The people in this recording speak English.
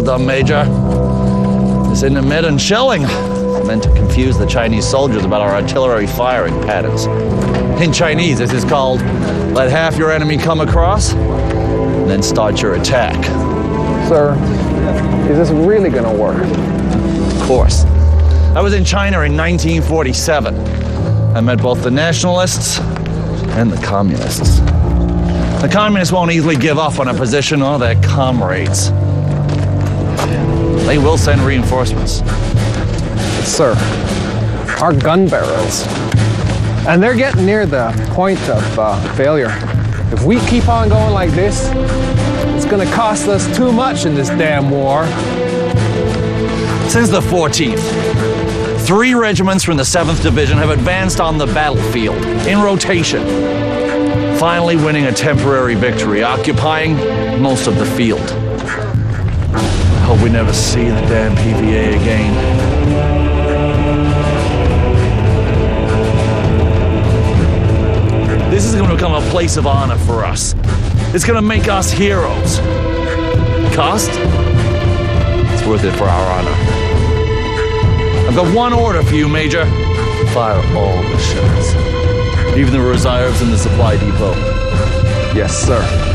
done, Major. This intermittent shelling meant to confuse the Chinese soldiers about our artillery firing patterns. In Chinese, this is called let half your enemy come across, and then start your attack. Sir, is this really gonna work? Of course. I was in China in 1947. I met both the nationalists and the communists. The communists won't easily give up on a position or their comrades. They will send reinforcements. Sir, our gun barrels. And they're getting near the point of failure. If we keep on going like this, it's gonna cost us too much in this damn war. Since the 14th, 3 regiments from the 7th Division have advanced on the battlefield in rotation, finally winning a temporary victory, occupying most of the field. I hope we never see the damn PVA again. This is going to become a place of honor for us. It's going to make us heroes. Cost? It's worth it for our honor. I've got one order for you, Major. Fire all the shells. Even the reserves in the supply depot. Yes, sir.